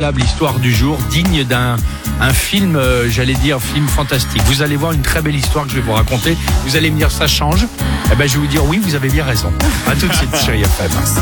incroyable histoire du jour, digne d'un film, j'allais dire film fantastique. Vous allez voir une très belle histoire que je vais vous raconter. Vous allez me dire ça change. Eh ben je vais vous dire oui, vous avez bien raison. À tout de suite, chérie FM.